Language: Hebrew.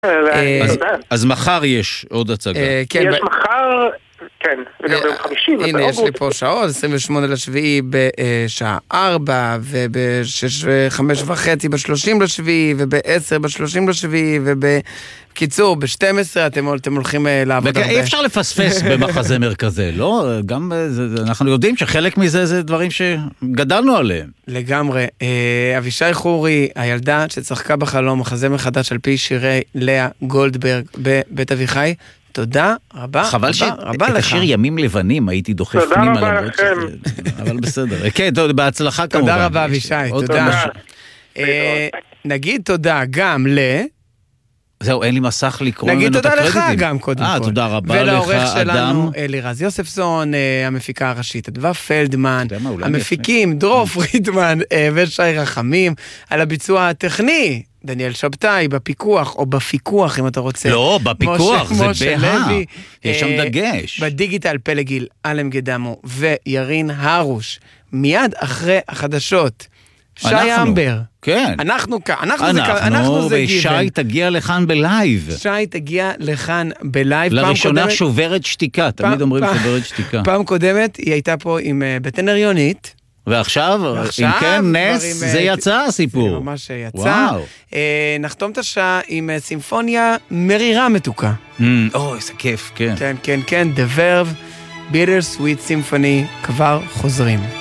אז מחר יש עוד הצגה. יש מחר, כן, וגם ביום חמישי. הנה, יש לי פה שעות, 28 לשביעי בשעה 4, וב-5:30 ב-30 לשביעי, וב-10 ב-30 לשביעי, ובקיצור, ב-12 אתם הולכים לעבוד הרבה. אי אפשר לפספס במחזמר כזה, לא? גם אנחנו יודעים שחלק מזה זה דברים שגדלנו עליהם. לגמרי. אבישי חורי, הילדה שצחקה בחלום, מחזמר חדש על פי שירי לאה גולדברג בבית אביחי. תודה רבה, חבל שאת השיר ימים לבנים הייתי דוחף פנימה. תודה רבה לכם. אבל בסדר. כן, בהצלחה כמובן. תודה רבה אבישי, תודה. נגיד תודה גם זהו, אין לי מסך לקרוא נגיד ממנו את תודה הקרדיטים. לך גם קודם כל. תודה רבה לך, ולעורך שלנו, אדם. אלירז יוספסון, המפיקה הראשית, אדווה פלדמן, המפיקים, דרור פרידמן ושי רחמים, על הביצוע הטכני, דניאל שבתאי, בפיקוח, או בפיקוח אם אתה רוצה. לא, בפיקוח, זה משה בה. לוי, יש שם דגש. בדיגיטל פלגיל, אלם גדמו וירין הרוש, מיד אחרי החדשות. שי אמבר. כן. אנחנו זה ושי תגיע לכאן בלייב. שי תגיע לכאן בלייב. לראשונה שוברת שתיקה, תמיד אומרים שוברת שתיקה. פעם קודמת היא הייתה פה עם בטן הריונית. ועכשיו, אם כן, נס, זה יצא הסיפור. זה ממש יצא. נחתום את השעה עם סימפוניה מרירה מתוקה. איזה כיף, כן. כן, כן, כן, The Verve, Bitter Sweet Symphony, כבר חוזרים.